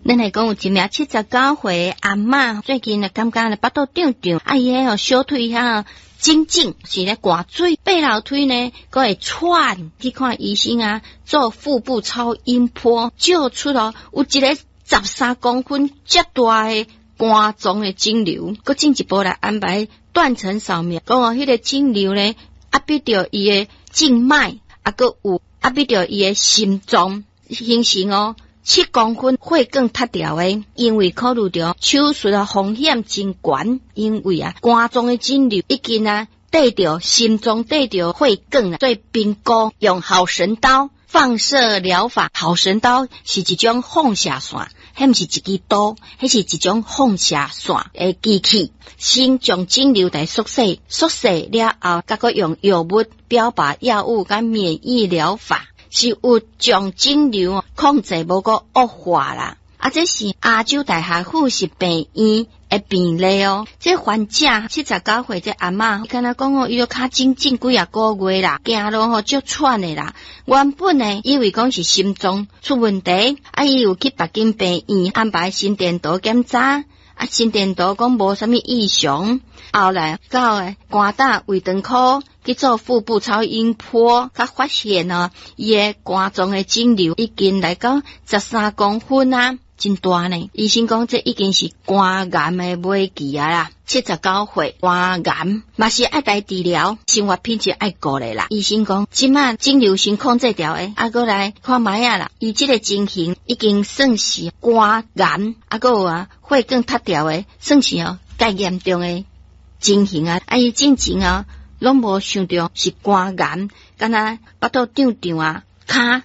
咱来讲有一名79岁阿嬷，最近呢感觉呢巴肚胀胀，伊迄小腿遐紧紧是咧挂水，背楼腿呢佫会喘，去看医生啊，做腹部超音波，照出咯有一个13公分遮大诶肝脏诶肿瘤，佫进一步来安排断层扫描，讲迄个肿瘤呢压迫到伊诶静脉，佫有压迫到伊诶心脏，形成7公分血管塌掉诶，因为考虑到手术风险真悬，因为肝脏诶肿瘤已经对着心脏对着血管所以评估用好神刀放射疗法。好神刀是一种放射线，迄毋是一支刀，迄是一种放射线诶机器，先将肿瘤来缩小，缩小了后，再个用药物、标靶药物甲免疫疗法。是有将肿瘤控制无个恶化啦，这是亚洲大学附属病院诶病例这患者79岁这阿嬷，敢若讲伊都脚紧紧几啊个月啦，行路足喘诶啦。原本呢以为讲是心脏出问题，伊有去北京病院安排心电图检查。心电图讲无啥物异常，后来到肝胆胃肠科去做腹部超音波，才发现伊诶肝脏诶肿瘤已经来到13公分真大呢。医生讲这已经是肝癌诶末期啦，79岁肝癌嘛是爱来治疗，生活品质爱顾咧啦。医生讲即马肿瘤先控制掉诶，过来看卖啦。伊即个情形已经算是肝癌，有血管塌掉诶，算是介严重诶情形伊之前拢无想到是肝癌，敢若巴肚胀胀骹